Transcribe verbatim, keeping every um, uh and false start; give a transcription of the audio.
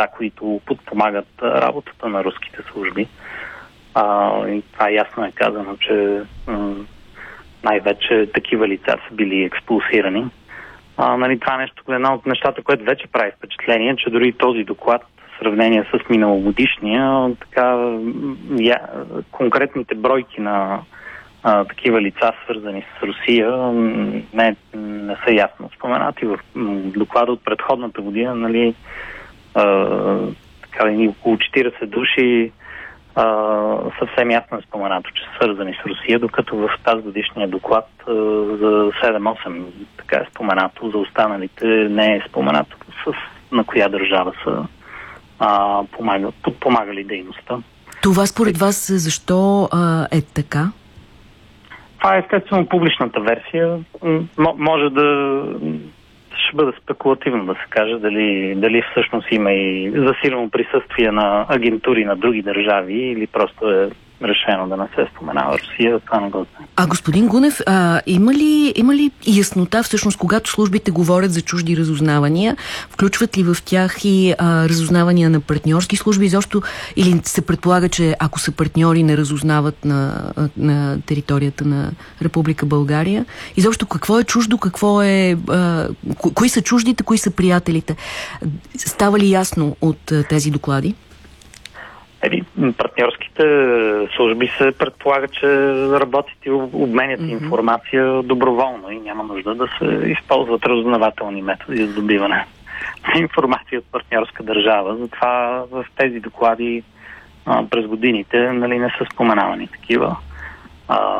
лица, които подпомагат работата на руските служби. А, и това ясно е казано, че м- най-вече такива лица са били експулсирани. А, нали, това е нещо, едно от нещата, което вече прави впечатление, че дори този доклад в сравнение с миналогодишния, така, я, конкретните бройки на а, такива лица, свързани с Русия, не, не са ясно споменати. В доклада от предходната година, нали, а, така, около четирийсет души Uh, съвсем ясно е споменато, че са свързани с Русия, докато в тази годишния доклад uh, за седем-осем така е споменато, за останалите не е споменато с на коя държава са uh, помагали, подпомагали дейността. Това според вас защо uh, е така? Това е естествено публичната версия. М- може да ще бъде спекулативно да се каже дали, дали всъщност има и засилено присъствие на агентури на други държави или просто е решено да не се споменава Русия. Това не го знае. А господин Гунев, а, има, ли, има ли яснота всъщност, когато службите говорят за чужди разузнавания, включват ли в тях и а, разузнавания на партньорски служби изобщо, или се предполага, че ако са партньори не разузнават на, на територията на Република България? Изобщо какво е чуждо, какво е... А, ко, кои са чуждите, кои са приятелите? Става ли ясно от а, тези доклади? Еми, партньорските служби се предполага, че работят и обменят mm-hmm. информация доброволно и няма нужда да се използват разузнавателни методи за добиване на информация от партньорска държава. Затова в тези доклади а, през годините, нали, не са споменавани такива. А,